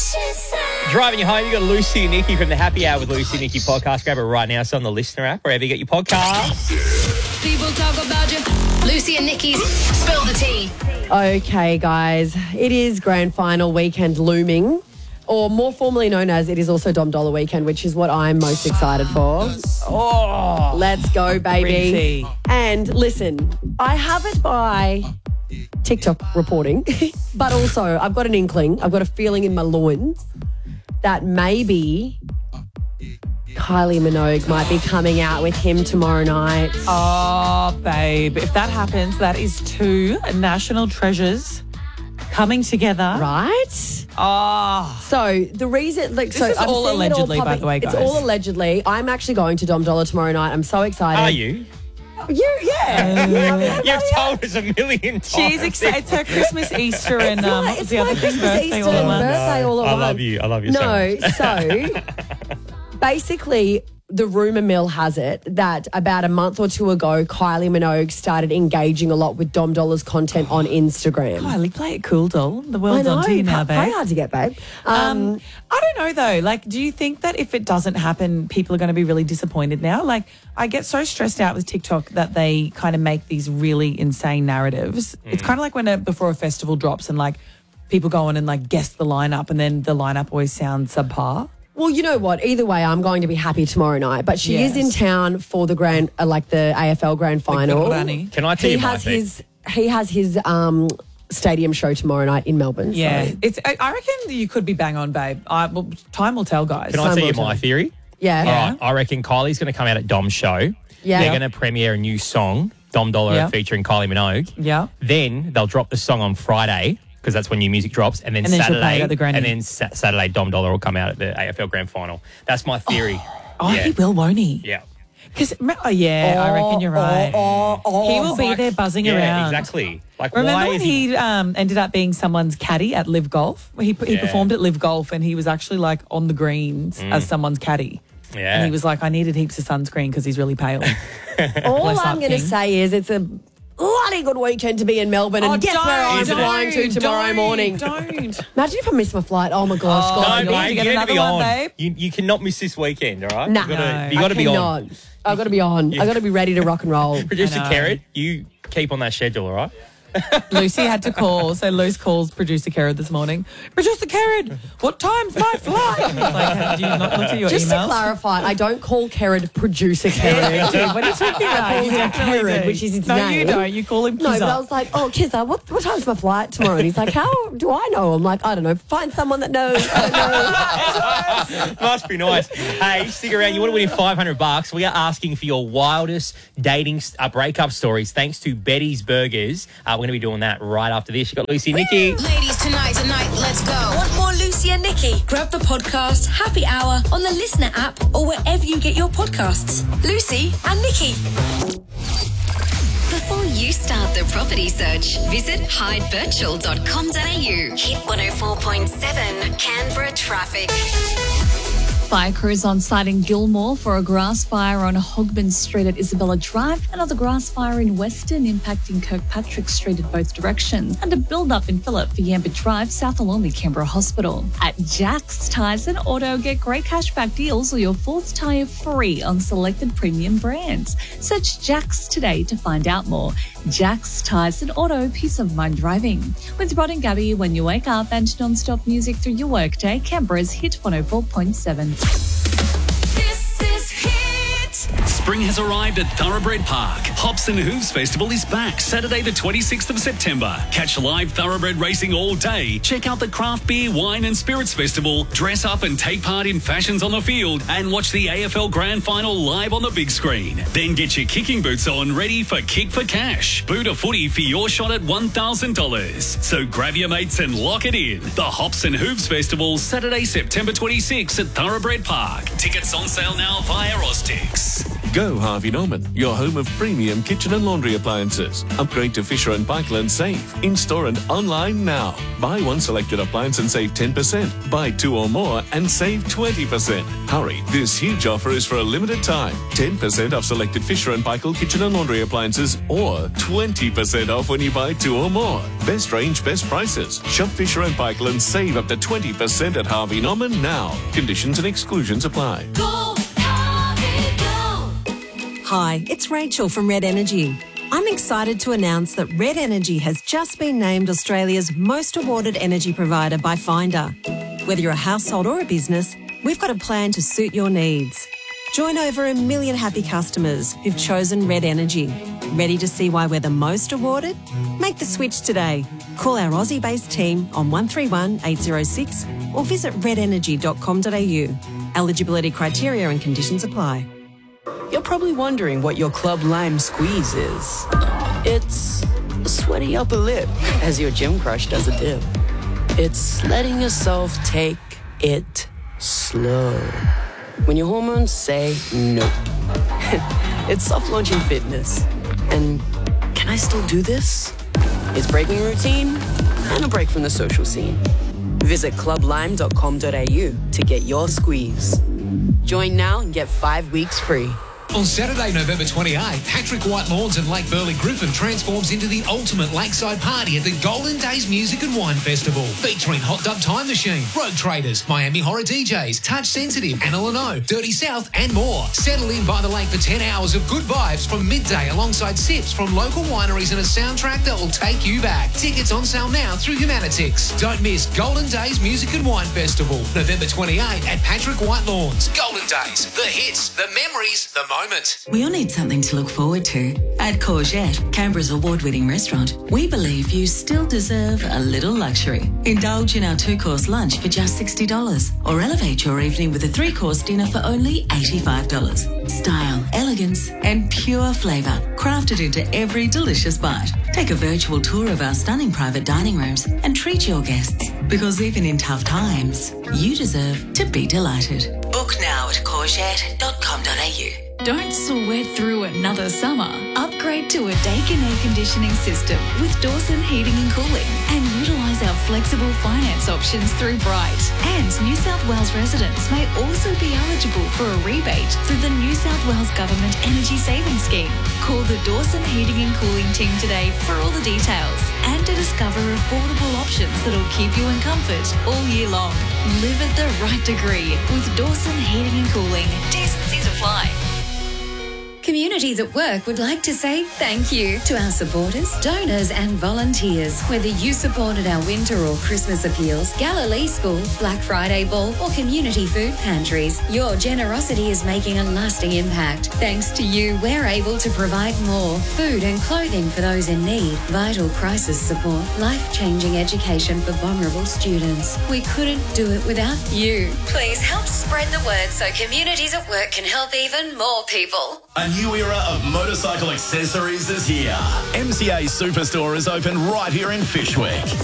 Driving you home, you got Lucy and Nikki from the Happy Hour with Lucy and Nikki podcast. Grab it right now. It's on the Listener app, wherever you get your podcasts. People talk about you. Lucy and Nikki's Spill the Tea. Okay, guys, it is grand final weekend looming, or more formally known as it is also Dom Dollar weekend, which is what I'm most excited for. Oh, Let's go, baby. Rinty. And listen, I have it by TikTok reporting, but also I've got an inkling, I've got a feeling in my loins that maybe Kylie Minogue might be coming out with him tomorrow night. Oh, babe. If that happens, that is two national treasures coming together. Right? Oh. So the reason, like, This is I'm all seeing it allegedly, by the way, It's guys. all allegedly. I'm actually going to Dom Dollar tomorrow night. I'm so excited. are you? Yeah. You've told us a million times. She's excited. It's her Christmas, Easter, and what was It's the my other thing? Christmas, Birthday Easter, all at and once. birthday all at I once. love you. I love you No, so much. so basically, the rumour mill has it that about a month or two ago, Kylie Minogue started engaging a lot with Dom Dollar's content on Instagram. Kylie, play it cool, doll. The I world's know, on to you now, very babe. hard to get, babe. I don't know though. Like, do you think that if it doesn't happen, people are going to be really disappointed now? Like, I get so stressed out with TikTok that they kind of make these really insane narratives. It's kind of like when before a festival drops and like people go on and like guess the lineup, and then the lineup always sounds subpar. Well, you know what? Either way, I'm going to be happy tomorrow night. But she is in town for the grand, the AFL grand final. Granny. Can I tell you my He has his stadium show tomorrow night in Melbourne. Yeah, So, I reckon you could be bang on, babe. Well, time will tell, guys. Can I tell you my theory? yeah. Yeah. All right, I reckon Kylie's going to come out at Dom's show. Yeah. They're going to premiere a new song, Dom Dollar Yeah. featuring Kylie Minogue. Yeah. Then they'll drop the song on Friday, because that's when new music drops, and then And then she'll play Saturday, it at the Granny. and then Saturday, Dom Dollar will come out at the AFL Grand Final. That's my theory. Oh, yeah. he will, won't he? Yeah. Because, I reckon you're right. He will be there buzzing Yeah, around. exactly. Like, Remember why when is he ended up being someone's caddy at Live Golf? He performed at Live Golf, and he was actually like on the greens as someone's caddy. Yeah. And he was like, I needed heaps of sunscreen because he's really pale. All Bless I'm up, going to King. say is it's a bloody good weekend to be in Melbourne. And guess where I'm flying to tomorrow morning? Don't. Imagine if I miss my flight. Oh, my gosh. Oh, God. No, you mate, need to you get need to another be one, on. babe. You cannot miss this weekend, all right? Nah. You got to be on. I've got to be on. I've got to be ready to rock and roll. Producer I know. Kerrod, you keep on that schedule, all right? Lucy had to call, so Luce calls producer Kerrod this morning. Producer Kerrod, what time's my flight? It's like, do you not look at your Just to emails? clarify, I don't call Kerrod producer Kerrod. Dude, what are you talking about? I call You him definitely Kerrod, do. which is his no, name. you don't. You call him No, Kizza. but I was like, oh, Kizza, what time's my flight tomorrow? And he's like, how do I know? I'm like, I don't know. Find someone that knows. I don't know. Must be nice. Hey, stick around. You want to win $500? We are asking for your wildest dating breakup stories thanks to Betty's Burgers. We're going to be doing that right after this. You got Lucy and Nikki. Ladies, tonight, let's go. Want more Lucy and Nikki? Grab the podcast Happy Hour on the Listener app or wherever you get your podcasts. Lucy and Nikki. Before you start the property search, visit hidevirtual.com.au. Hit 104.7 Canberra traffic. Fire crews on site in Gilmore for a grass fire on Hogman Street at Isabella Drive. Another grass fire in Western impacting Kirkpatrick Street in both directions. And a build-up in Phillip for Yamba Drive, south along the Canberra Hospital. At Jack's Tyres and Auto, get great cashback deals or your fourth tyre free on selected premium brands. Search Jack's today to find out more. Jack's Tyres and Auto, peace of mind driving. With Rod and Gabby, when you wake up and non-stop music through your workday, Canberra's Hit 104.7. This is Hit. Spring has arrived at Thoroughbred Park. Hops and Hooves Festival is back Saturday the 26th of September. Catch live thoroughbred racing all day. Check out the Craft Beer, Wine and Spirits Festival. Dress up and take part in fashions on the field and watch the AFL Grand Final live on the big screen. Then get your kicking boots on ready for Kick for Cash. Boot a footy for your shot at $1,000. So grab your mates and lock it in. The Hops and Hooves Festival Saturday, September 26th at Thoroughbred Park. Tickets on sale now via Austix. Go Harvey Norman, your home of premium kitchen and laundry appliances. Upgrade to Fisher & Paykel and save. In-store and online now. Buy one selected appliance and save 10%. Buy two or more and save 20%. Hurry, this huge offer is for a limited time. 10% off selected Fisher & Paykel kitchen and laundry appliances or 20% off when you buy two or more. Best range, best prices. Shop Fisher & Paykel and save up to 20% at Harvey Norman now. Conditions and exclusions apply. Hi, it's Rachel from Red Energy. I'm excited to announce that Red Energy has just been named Australia's most awarded energy provider by Finder. Whether you're a household or a business, we've got a plan to suit your needs. Join over 1 million happy customers who've chosen Red Energy. Ready to see why we're the most awarded? Make the switch today. Call our Aussie-based team on 131 806 or visit redenergy.com.au. Eligibility criteria and conditions apply. You're probably wondering what your Club Lime squeeze is. It's a sweaty upper lip as your gym crush does a dip. It's letting yourself take it slow when your hormones say no. It's soft launching fitness. And can I still do this? It's breaking routine and a break from the social scene. Visit clublime.com.au to get your squeeze. Join now and get 5 weeks free. On Saturday, November 28, Patrick White Lawns and Lake Burley Griffin transforms into the ultimate lakeside party at the Golden Days Music and Wine Festival, featuring Hot Dub Time Machine, Rogue Traders, Miami Horror DJs, Touch Sensitive, Anna Leno, Dirty South, and more. Settle in by the lake for 10 hours of good vibes from midday alongside sips from local wineries and a soundtrack that will take you back. Tickets on sale now through Humanitix. Don't miss Golden Days Music and Wine Festival, November 28 at Patrick White Lawns. Golden Days, the hits, the memories, the moment. We all need something to look forward to. At Courgette, Canberra's award-winning restaurant, we believe you still deserve a little luxury. Indulge in our 2-course lunch for just $60 or elevate your evening with a 3-course dinner for only $85. Style, elegance and pure flavour crafted into every delicious bite. Take a virtual tour of our stunning private dining rooms and treat your guests, because even in tough times, you deserve to be delighted. Book now at courgette.com.au. Don't sweat through another summer. Upgrade to a Daikin air conditioning system with Dawson Heating and Cooling and utilise our flexible finance options through Bright. And New South Wales residents may also be eligible for a rebate through the New South Wales Government Energy Savings Scheme. Call the Dawson Heating and Cooling team today for all the details and to discover affordable options that'll keep you in comfort all year long. Live at the right degree with Dawson Heating and Cooling. T&Cs apply. Communities at Work would like to say thank you to our supporters, donors and volunteers. Whether you supported our winter or Christmas appeals, Galilee School, Black Friday Ball or community food pantries, your generosity is making a lasting impact. Thanks to you, we're able to provide more food and clothing for those in need, vital crisis support, life-changing education for vulnerable students. We couldn't do it without you. Please help spread the word so Communities at Work can help even more people. A new era of motorcycle accessories is here. MCA Superstore is open right here in Fishwick.